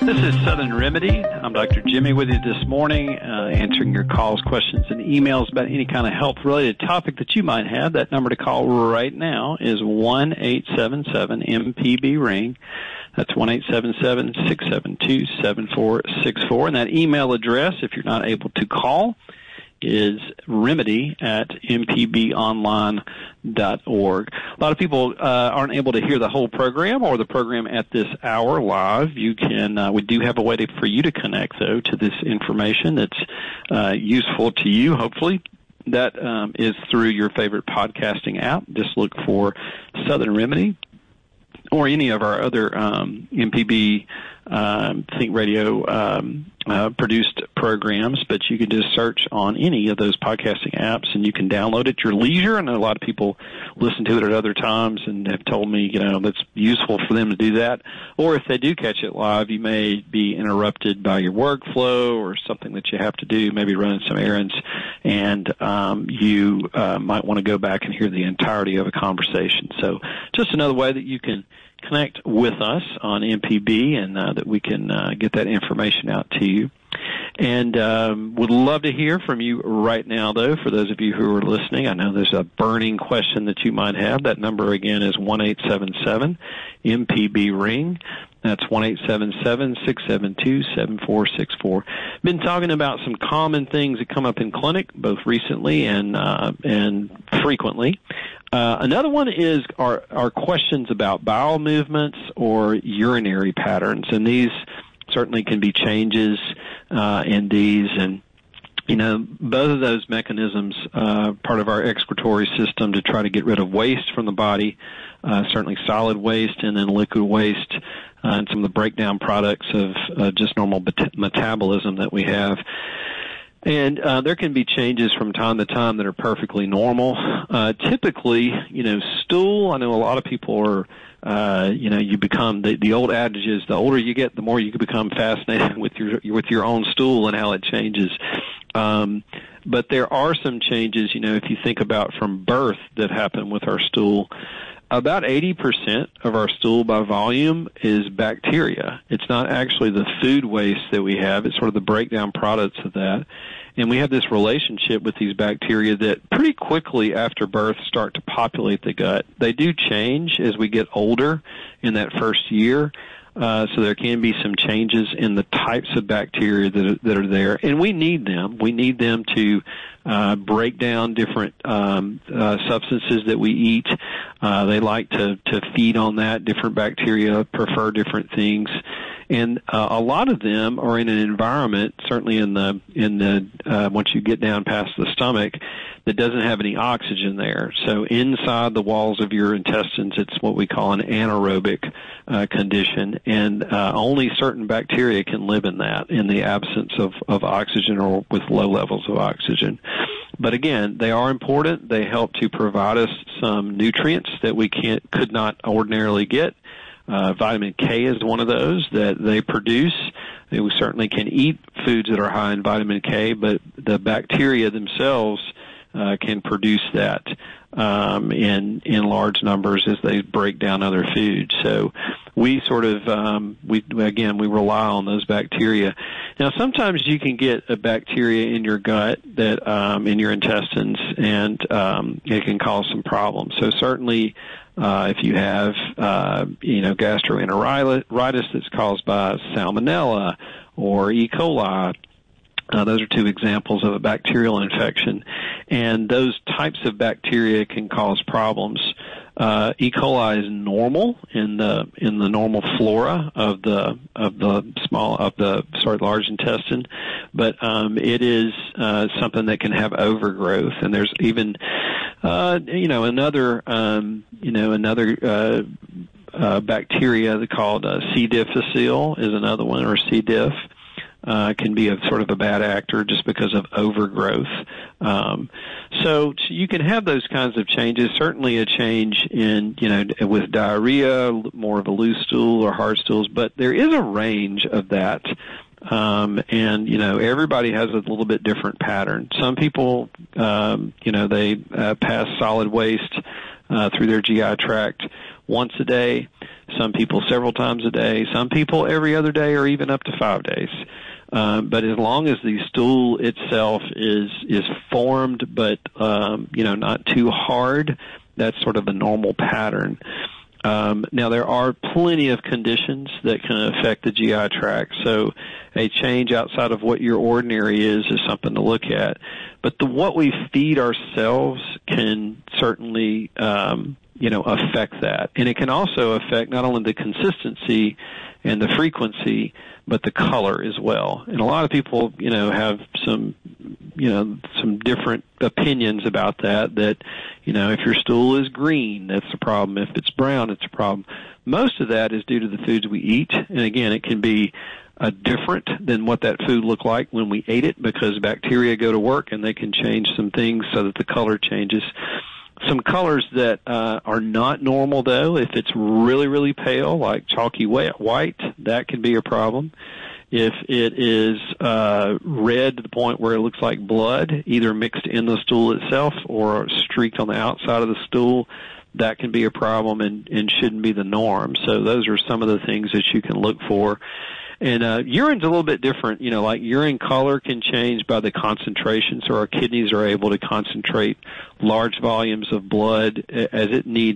This is Southern Remedy. I'm Dr. Jimmy with you this morning, answering your calls, questions, and emails about any kind of health-related topic that you might have. That number to call right now is 1-877-MPB-RING. That's 1-877-672-7464. And that email address, if you're not able to call, is remedy@mpbonline.org. A lot of people aren't able to hear the whole program or the program at this hour live. You can. We do have a way for you to connect, though, to this information that's useful to you, hopefully. That is through your favorite podcasting app. Just look for Southern Remedy or any of our other MPB Think Radio produced programs, but you can just search on any of those podcasting apps and you can download it at your leisure. I know a lot of people listen to it at other times and have told me, that's useful for them to do that. Or if they do catch it live, you may be interrupted by your workflow or something that you have to do, maybe running some errands, and you might want to go back and hear the entirety of a conversation. So just another way that you can connect with us on MPB and that we can get that information out to you. And would love to hear from you right now, though, for those of you who are listening. I know there's a burning question that you might have. That number, again, is 1-877-MPB-RING. That's 1-877-672-7464. Been talking about some common things that come up in clinic, both recently and frequently. Another one is our questions about bowel movements or urinary patterns, and these certainly can be changes in these, and both of those mechanisms, part of our excretory system to try to get rid of waste from the body, certainly solid waste and then liquid waste, and some of the breakdown products of just normal metabolism that we have. And there can be changes from time to time that are perfectly normal. Typically, stool, I know a lot of people are, you become, the old adage is the older you get, the more you can become fascinated with your own stool and how it changes. But there are some changes, if you think about from birth that happen with our stool. About 80% of our stool by volume is bacteria. It's not actually the food waste that we have. It's sort of the breakdown products of that. And we have this relationship with these bacteria that pretty quickly after birth start to populate the gut. They do change as we get older in that first year. So there can be some changes in the types of bacteria that are there, and we need them. We need them to break down different substances that we eat. They like to feed on that. Different bacteria prefer different things, and a lot of them are in an environment, certainly in the once you get down past the stomach, that doesn't have any oxygen there. So inside the walls of your intestines, it's what we call an anaerobic condition, and only certain bacteria can live in that in the absence of oxygen or with low levels of oxygen. But again, they are important. They help to provide us some nutrients that we could not ordinarily get. Vitamin K is one of those that they produce. We certainly can eat foods that are high in vitamin K, but the bacteria themselves can produce that in large numbers as they break down other foods. So we sort of we rely on those bacteria. Now sometimes you can get a bacteria in your gut that in your intestines, and it can cause some problems. So certainly if you have gastroenteritis that's caused by salmonella or E. coli, those are two examples of a bacterial infection, and those types of bacteria can cause problems. E. coli is normal in the normal flora of the large intestine, but it is something that can have overgrowth, and there's even another bacteria called C. difficile is another one, or C. diff. Can be a sort of a bad actor just because of overgrowth. So you can have those kinds of changes. Certainly a change in, with diarrhea, more of a loose stool or hard stools, but there is a range of that. And everybody has a little bit different pattern. Some people, they pass solid waste through their GI tract once a day. Some people several times a day. Some people every other day, or even up to 5 days. But as long as the stool itself is formed, but not too hard, that's sort of a normal pattern. Now, there are plenty of conditions that can affect the GI tract, so a change outside of what your ordinary is something to look at. But what we feed ourselves can certainly, affect that. And it can also affect not only the consistency and the frequency, but the color as well. And a lot of people, have some different opinions about that, if your stool is green, that's a problem. If it's brown, it's a problem. Most of that is due to the foods we eat. And again, it can be different than what that food looked like when we ate it, because bacteria go to work and they can change some things so that the color changes. Some colors that are not normal, though, if it's really, really pale, like chalky white, that can be a problem. If it is red to the point where it looks like blood, either mixed in the stool itself or streaked on the outside of the stool, that can be a problem and shouldn't be the norm. So those are some of the things that you can look for. And urine's a little bit different. Like urine color can change by the concentration, so our kidneys are able to concentrate large volumes of blood as it needs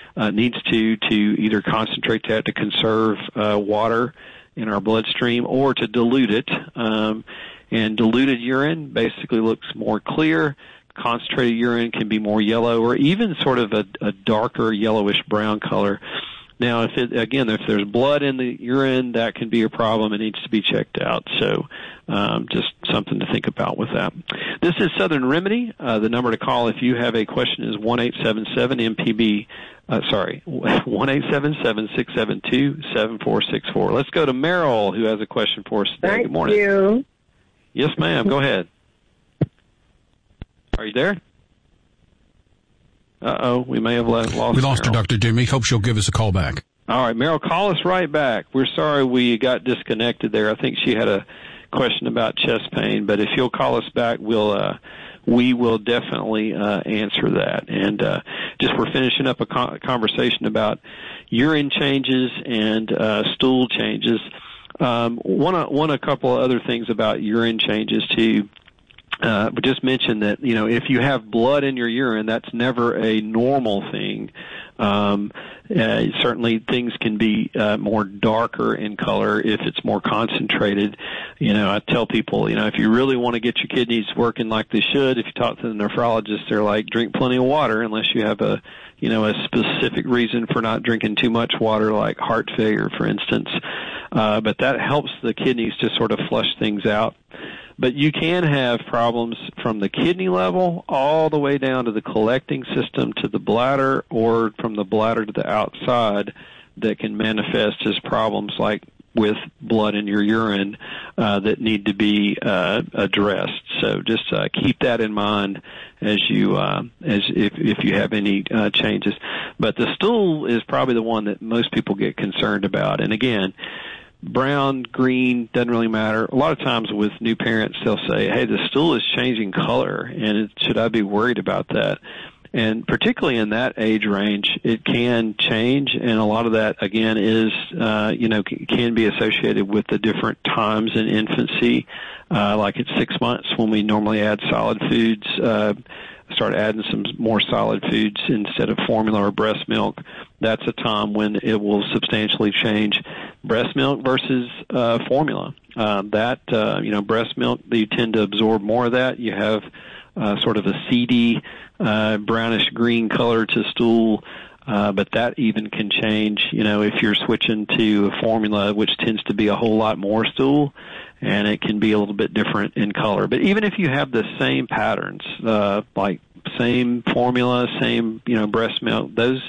to either concentrate that to conserve water in our bloodstream or to dilute it. And diluted urine basically looks more clear. Concentrated urine can be more yellow or even sort of a darker yellowish brown color. Now, if there's blood in the urine, that can be a problem. It needs to be checked out. So, just something to think about with that. This is Southern Remedy. The number to call if you have a question is 1-877-MPB. 1-877-672-7464. Let's go to Merrill, who has a question for us today. Good morning. Thank you. Yes, ma'am. Go ahead. Are you there? We may have lost her, Dr. Demme. Hope she'll give us a call back. All right, Meryl, call us right back. We're sorry we got disconnected there. I think she had a question about chest pain, but if you'll call us back, we will definitely answer that. And we're finishing up a conversation about urine changes and stool changes. A couple of other things about urine changes too. But just mention that, if you have blood in your urine, that's never a normal thing. Certainly things can be more darker in color if it's more concentrated. I tell people, if you really want to get your kidneys working like they should, if you talk to the nephrologist, they're like, drink plenty of water unless you have a specific reason for not drinking too much water, like heart failure, for instance. But that helps the kidneys to sort of flush things out. But you can have problems from the kidney level all the way down to the collecting system to the bladder, or from the bladder to the outside, that can manifest as problems like with blood in your urine that need to be addressed. So just keep that in mind as if you have any changes. But the stool is probably the one that most people get concerned about. And again, brown, green, doesn't really matter. A lot of times with new parents, they'll say, hey, the stool is changing color, and should I be worried about that? And particularly in that age range, it can change, and a lot of that, again, is, can be associated with the different times in infancy, like at 6 months when we normally add solid foods, start adding some more solid foods instead of formula or breast milk. That's a time when it will substantially change breast milk versus formula. Breast milk, you tend to absorb more of that. You have sort of a seedy, brownish green color to stool, but that even can change, if you're switching to a formula, which tends to be a whole lot more stool, and it can be a little bit different in color. But even if you have the same patterns, like same formula, same, breast milk, those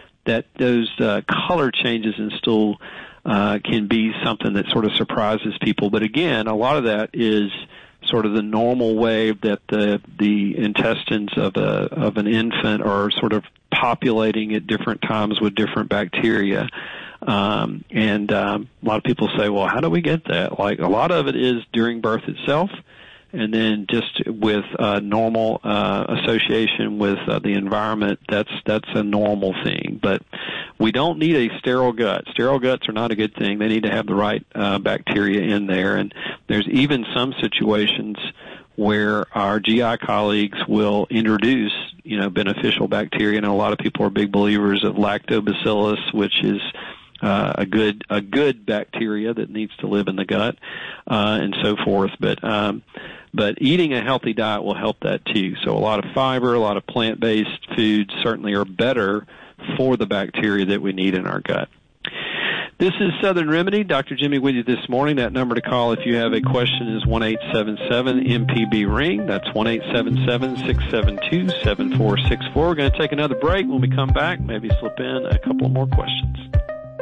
color changes in stool can be something that sort of surprises people. But again, a lot of that is sort of the normal way that the intestines of an infant are sort of populating at different times with different bacteria. And a lot of people say, well, how do we get that? Like, a lot of it is during birth itself, and then just with normal association with the environment, that's a normal thing. But we don't need a sterile gut. Sterile guts are not a good thing. They need to have the right bacteria in there, and there's even some situations where our GI colleagues will introduce, beneficial bacteria, and a lot of people are big believers of lactobacillus, which is a good bacteria that needs to live in the gut, and so forth. But eating a healthy diet will help that too. So a lot of fiber, a lot of plant-based foods certainly are better for the bacteria that we need in our gut. This is Southern Remedy. Dr. Jimmy with you this morning. That number to call if you have a question is 1-877-MPB-RING. That's 1-877-672-7464. We're going to take another break. When we come back, maybe slip in a couple more questions.